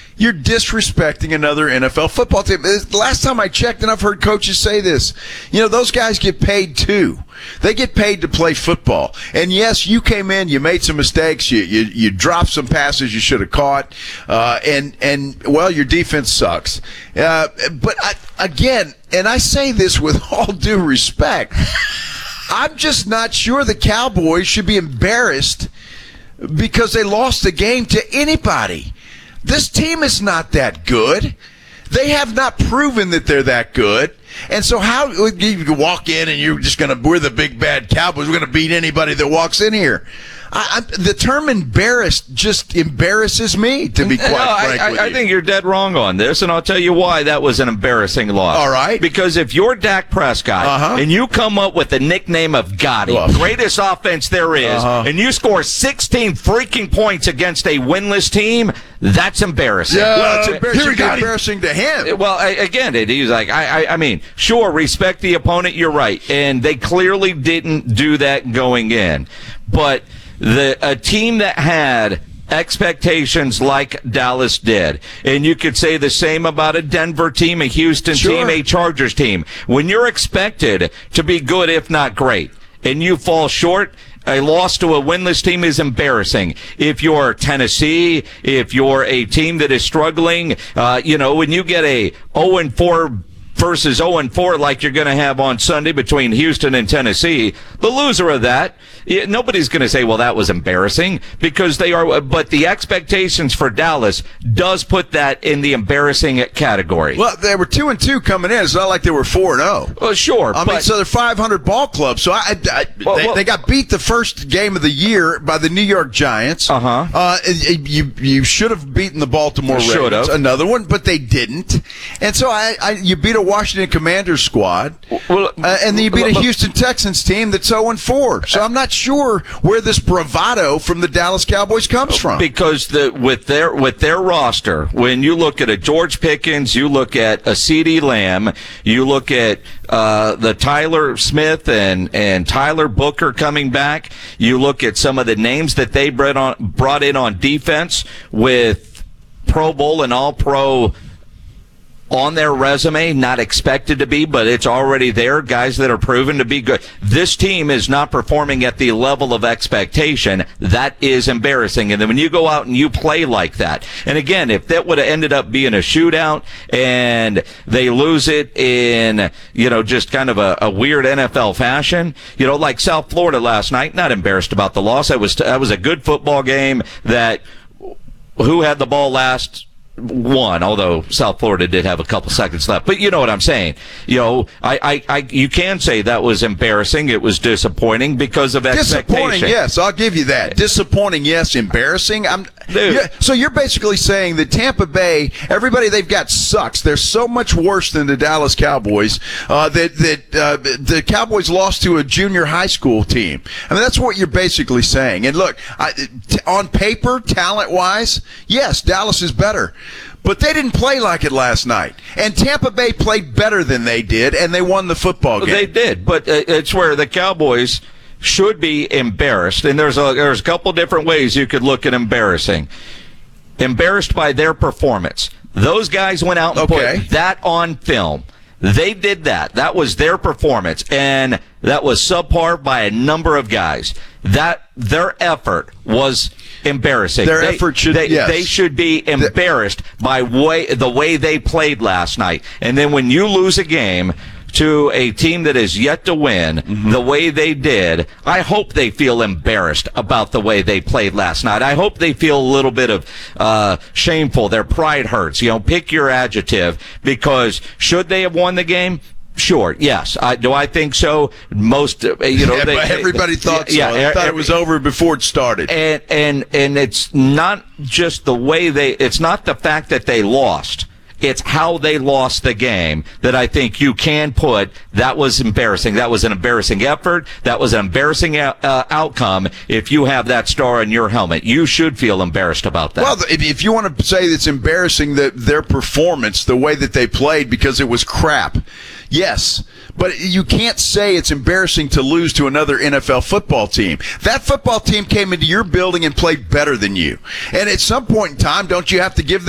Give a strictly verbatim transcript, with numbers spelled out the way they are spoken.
You're disrespecting another N F L football team. Last time I checked, and I've heard coaches say this, you know, those guys get paid too. They get paid to play football. And yes, you came in, you made some mistakes, you you, you dropped some passes you should have caught, uh, and, and, well, your defense sucks. Uh, but, I, again, and I say this with all due respect, I'm just not sure the Cowboys should be embarrassed because they lost the game to anybody. This team is not that good. They have not proven that they're that good. And so how you can walk in and you're just going to, we're the big bad Cowboys, we're going to beat anybody that walks in here. I, I, the term embarrassed just embarrasses me, to be quite no, frank I, with I, you. I think you're dead wrong on this, and I'll tell you why that was an embarrassing loss. All right. Because if you're Dak Prescott uh-huh. and you come up with the nickname of Gotti, Ugh. greatest offense there is, uh-huh. and you score sixteen freaking points against a winless team, that's embarrassing. Yeah, well, it's embarrassing, Here we go. embarrassing to him. Well, I, again, it, he's like, I, I, I mean, sure, respect the opponent, you're right, and they clearly didn't do that going in, but the a team that had expectations like Dallas did, and you could say the same about a Denver team, a Houston Sure. team, a Chargers team. When you're expected to be good, if not great, and you fall short, a loss to a winless team is embarrassing. If you're Tennessee, if you're a team that is struggling, uh, you know, when you get a oh and four versus oh and four like you're going to have on Sunday between Houston and Tennessee, the loser of that, nobody's going to say, well, that was embarrassing, because they are, but the expectations for Dallas does put that in the embarrassing category. Well, they were two and two coming in. It's not like they were four and oh. Well, sure. I but, mean, so they're five hundred ball club. So I, I well, they, well, they got beat the first game of the year by the New York Giants. Uh-huh. Uh, you you should have beaten the Baltimore Should Ravens, have. another one, but they didn't. And so I, I you beat a Washington Commanders squad, well, uh, and then you beat a well, Houston Texans team that's oh and four. So I'm not sure where this bravado from the Dallas Cowboys comes from. Because the with their with their roster, when you look at a George Pickens, you look at a CeeDee Lamb, you look at uh, the Tyler Smith and and Tyler Booker coming back, you look at some of the names that they brought on brought in on defense with Pro Bowl and All Pro on their resume, not expected to be, but it's already there, guys that are proven to be good. This team is not performing at the level of expectation. That is embarrassing. And then when you go out and you play like that, and again, if that would have ended up being a shootout and they lose it in, you know, just kind of a, a weird N F L fashion, you know, like South Florida last night, not embarrassed about the loss. That was, that was a good football game that who had the ball last won, although South Florida did have a couple seconds left. But you know what I'm saying. You know, I, I, I you can say that was embarrassing. It was disappointing because of expectation. Disappointing, yes, I'll give you that. Disappointing, yes. Embarrassing. I'm. Yeah, so you're basically saying that Tampa Bay, everybody they've got sucks. They're so much worse than the Dallas Cowboys uh, that that uh, the Cowboys lost to a junior high school team. I mean, that's what you're basically saying. And look, I, t- on paper, talent-wise, yes, Dallas is better. But they didn't play like it last night. And Tampa Bay played better than they did, and they won the football game. They did, but uh, it's where the Cowboys should be embarrassed. And there's a, there's a couple different ways you could look at embarrassing. Embarrassed by their performance. Those guys went out and okay. put that on film. They did that. That was their performance, and that was subpar by a number of guys. That their effort was embarrassing. Their they, effort should they, yes. they should be embarrassed by way the way they played last night. And then when you lose a game to a team that is yet to win mm-hmm. the way they did, I hope they feel embarrassed about the way they played last night. I hope they feel a little bit of uh shameful. Their pride hurts. You know, pick your adjective, because should they have won the game? Sure, yes. I, do I think so? Most, uh, you know, yeah, they, everybody thought yeah, so. Yeah, I thought every, it was over before it started. And and and it's not just the way they. It's not the fact that they lost. It's how they lost the game that I think you can put. That was embarrassing. That was an embarrassing effort. That was an embarrassing uh, outcome. If you have that star on your helmet, you should feel embarrassed about that. Well, if, if you want to say it's embarrassing that their performance, the way that they played, because it was crap, yes. But you can't say it's embarrassing to lose to another N F L football team. That football team came into your building and played better than you. And at some point in time, don't you have to give them